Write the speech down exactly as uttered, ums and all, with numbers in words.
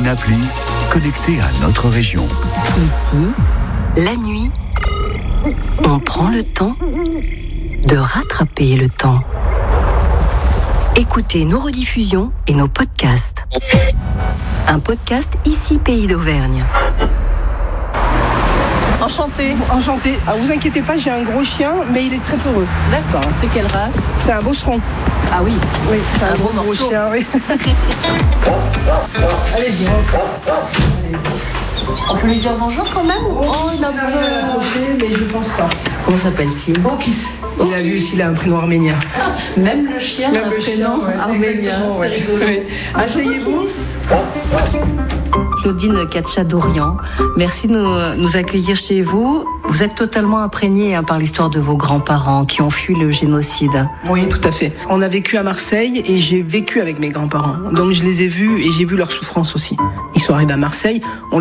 une appli connectée à notre région. Ici, la nuit, on prend le temps de rattraper le temps. Écoutez nos rediffusions et nos podcasts. Un podcast Ici Pays d'Auvergne. Enchanté. Enchanté. Ah, vous inquiétez pas, j'ai un gros chien, mais il est très peureux. D'accord. C'est quelle race? C'est un bosseron. Ah oui. Oui, c'est un, un gros, gros, gros chien. Oui. Allez-y. On peut lui dire bonjour quand même? Oh, oh il a rien approché, mais je pense pas. Comment s'appelle-t-il? Okis. Il a vu s'il a un prénom arménien. Même le chien Même a un le prénom chien, ouais, arménien. C'est ouais. rigolo. Oui. Asseyez-vous. Claudine Katcha-Dorian, merci de nous, nous accueillir chez vous. Vous êtes totalement imprégnée hein, par l'histoire de vos grands-parents qui ont fui le génocide. Oui, tout à fait. On a vécu à Marseille et j'ai vécu avec mes grands-parents. Donc je les ai vus et j'ai vu leur souffrance aussi. Ils sont arrivés à Marseille. On